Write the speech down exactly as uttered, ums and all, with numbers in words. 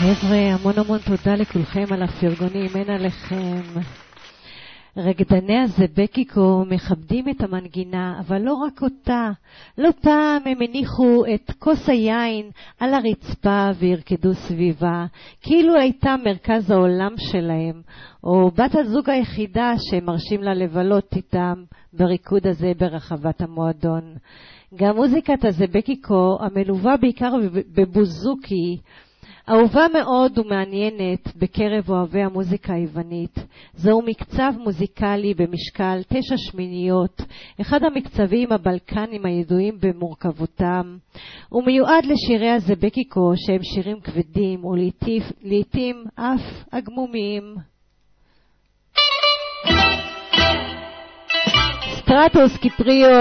חבר'ה, המון המון תודה לכולכם על הפרגונים, אין עליכם. רקדני הזבקיקו מכבדים את המנגינה, אבל לא רק אותה. לא פעם הם הניחו את כוס היין על הרצפה וירקדו סביבה, כאילו הייתה מרכז העולם שלהם, או בת הזוג היחידה שהם מרשים לה לבלות איתם בריקוד הזה ברחבת המועדון. גם מוזיקת הזבקיקו, המלווה בעיקר בבוזוקי, אהובה מאוד ומעניינת בקרב אוהבי המוזיקה היוונית. זהו מקצב מוזיקלי במשקל תשע שמיניות, אחד המקצבים הבלקנים הידועים במורכבותם. הוא מיועד לשירי הזבקיקו שהם שירים כבדים ולעיתים אף אגמומיים. סטרטוס קיפריו